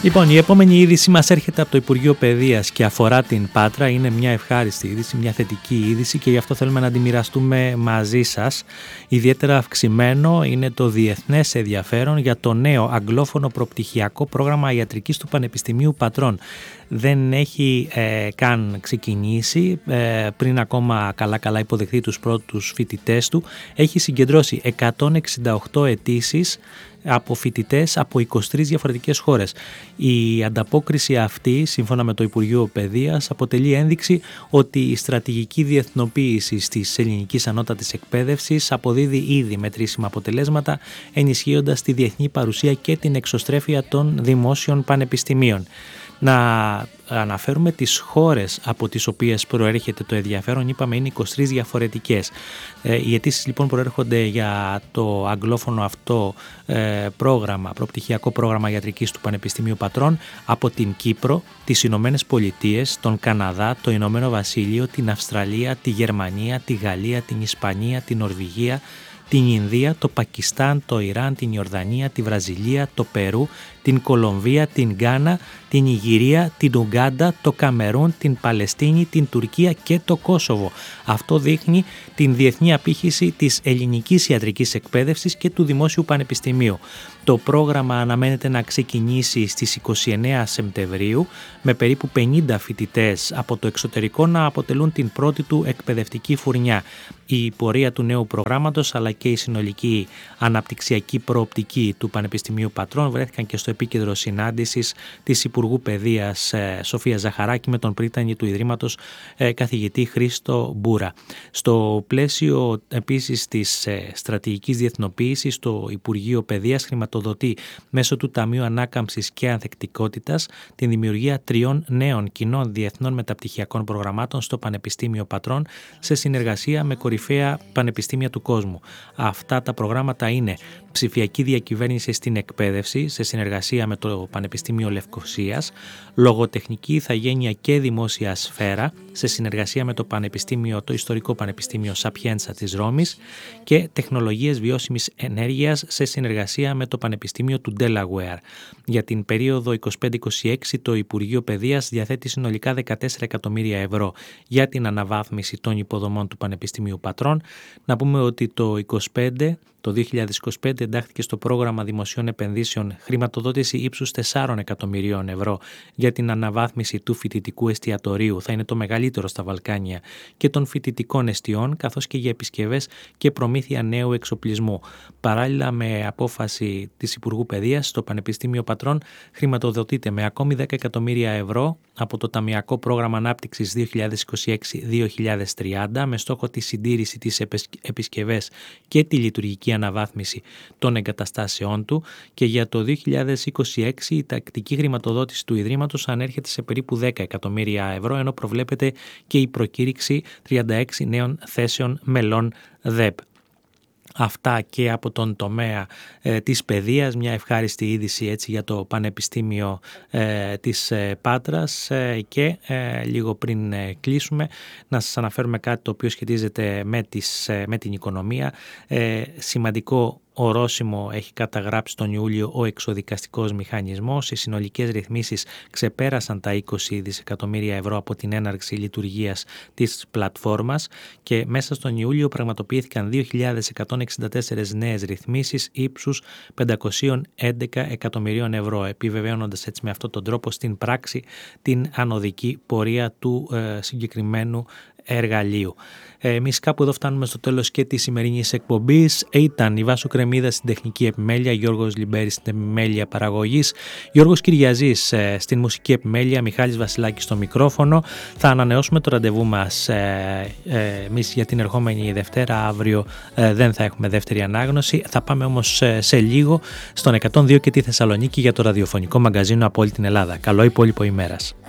Λοιπόν, η επόμενη είδηση μας έρχεται από το Υπουργείο Παιδείας και αφορά την Πάτρα. Είναι μια ευχάριστη είδηση, μια θετική είδηση και γι' αυτό θέλουμε να τη μοιραστούμε μαζί σας. Ιδιαίτερα αυξημένο είναι το διεθνές ενδιαφέρον για το νέο αγγλόφωνο προπτυχιακό πρόγραμμα ιατρικής του Πανεπιστημίου Πατρών. Δεν έχει καν ξεκινήσει, πριν ακόμα καλά υποδεχθεί τους πρώτους φοιτητές του. Έχει συγκεντρώσει 168 αιτήσεις από φοιτητές από 23 διαφορετικές χώρες. Η ανταπόκριση αυτή, σύμφωνα με το Υπουργείο Παιδείας, αποτελεί ένδειξη ότι η στρατηγική διεθνοποίηση της ελληνικής ανώτατης εκπαίδευσης αποδίδει ήδη μετρήσιμα αποτελέσματα, ενισχύοντας τη διεθνή παρουσία και την εξωστρέφεια των δημόσιων πανεπιστημίων. Να αναφέρουμε τις χώρες από τις οποίες προέρχεται το ενδιαφέρον, είπαμε είναι 23 διαφορετικές. Οι αιτήσεις λοιπόν προέρχονται για το αγγλόφωνο αυτό πρόγραμμα, προπτυχιακό πρόγραμμα ιατρικής του Πανεπιστημίου Πατρών από την Κύπρο, τις Ηνωμένες Πολιτείες, τον Καναδά, το Ηνωμένο Βασίλειο, την Αυστραλία, τη Γερμανία, τη Γαλλία, την Ισπανία, την Νορβηγία, την Ινδία, το Πακιστάν, το Ιράν, την Ιορδανία, τη Βραζιλία, το Περού, την Κολομβία, την Γκάνα, την Ιγυρία, την Ουγκάντα, το Καμερούν, την Παλαιστίνη, την Τουρκία και το Κόσοβο. Αυτό δείχνει την διεθνή απήχηση της ελληνικής ιατρικής εκπαίδευσης και του Δημόσιου Πανεπιστημίου. Το πρόγραμμα αναμένεται να ξεκινήσει στις 29 Σεπτεμβρίου με περίπου 50 φοιτητές από το εξωτερικό να αποτελούν την πρώτη του εκπαιδευτική φουρνιά. Η πορεία του νέου προγράμματος αλλά και η συνολική αναπτυξιακή προοπτική του Πανεπιστημίου Πατρών βρέθηκαν και στο επίκεντρο συνάντησης της Υπουργού Παιδείας Σοφία Ζαχαράκη με τον πρίτανη του Ιδρύματος καθηγητή Χρήστο Μπούρα. Στο πλαίσιο επίσης της στρατηγικής διεθνοποίησης, το Υπουργείο Παιδείας χρηματοδοτεί μέσω του Ταμείου Ανάκαμψης και Ανθεκτικότητας την δημιουργία 3 νέων κοινών διεθνών μεταπτυχιακών προγραμμάτων στο Πανεπιστήμιο Πατρών σε συνεργασία με κορυφαία πανεπιστήμια του κόσμου. Αυτά τα προγράμματα είναι ψηφιακή διακυβέρνηση στην εκπαίδευση σε συνεργασία με το Πανεπιστήμιο Λευκωσίας, λογοτεχνική ηθαγένεια και δημόσια σφαίρα σε συνεργασία με το Ιστορικό Πανεπιστήμιο Σαπιέντσα της Ρώμης και τεχνολογίες βιώσιμης ενέργειας σε συνεργασία με το Πανεπιστήμιο του Delaware. Για την περίοδο 25-26 το Υπουργείο Παιδείας διαθέτει συνολικά 14 εκατομμύρια ευρώ για την αναβάθμιση των υποδομών του Πανεπιστημίου Πατρών. Να πούμε ότι το 2025 εντάχθηκε στο πρόγραμμα δημοσίων επενδύσεων χρηματοδότηση ύψους 4 εκατομμυρίων ευρώ για την αναβάθμιση του φοιτητικού εστιατορίου, θα είναι το μεγαλύτερο στα Βαλκάνια, και των φοιτητικών εστιών, καθώς και για επισκευές και προμήθεια νέου εξοπλισμού. Παράλληλα, με απόφαση της Υπουργού Παιδείας, το Πανεπιστήμιο Πατρών χρηματοδοτείται με ακόμη 10 εκατομμύρια ευρώ από το Ταμειακό Πρόγραμμα Ανάπτυξης 2026-2030 με στόχο τη συντήρηση της επισκευές και τη λειτουργική αναβάθμιση των εγκαταστάσεών του, και για το 2026 η τακτική χρηματοδότηση του Ιδρύματος ανέρχεται σε περίπου 10 εκατομμύρια ευρώ, ενώ προβλέπεται και η προκήρυξη 36 νέων θέσεων μελών ΔΕΠ. Αυτά και από τον τομέα της παιδείας, μια ευχάριστη είδηση έτσι για το Πανεπιστήμιο της Πάτρας, και λίγο πριν κλείσουμε να σας αναφέρουμε κάτι το οποίο σχετίζεται με την οικονομία. Σημαντικό ορόσημο έχει καταγράψει τον Ιούλιο ο εξοδικαστικός μηχανισμός. Οι συνολικές ρυθμίσεις ξεπέρασαν τα 20 δισεκατομμύρια ευρώ από την έναρξη λειτουργίας της πλατφόρμας και μέσα στον Ιούλιο πραγματοποιήθηκαν 2.164 νέες ρυθμίσεις ύψους 511 εκατομμυρίων ευρώ, επιβεβαιώνοντας έτσι με αυτόν τον τρόπο στην πράξη την ανωδική πορεία του συγκεκριμένου εργαλείου. Εμείς κάπου εδώ φτάνουμε στο τέλος και της σημερινής εκπομπής. Ήταν η Βάσο Κρεμίδα στην τεχνική επιμέλεια, Γιώργος Λιμπέρης στην επιμέλεια παραγωγής, Γιώργος Κυριαζής στην μουσική επιμέλεια, Μιχάλης Βασιλάκης στο μικρόφωνο. Θα ανανεώσουμε το ραντεβού μας εμείς για την ερχόμενη Δευτέρα. Αύριο δεν θα έχουμε δεύτερη ανάγνωση. Θα πάμε όμως σε λίγο στον 102 και τη Θεσσαλονίκη για το ραδιοφωνικό μαγκαζίνο από όλη την Ελλάδα. Καλό υπόλοιπο ημέρας.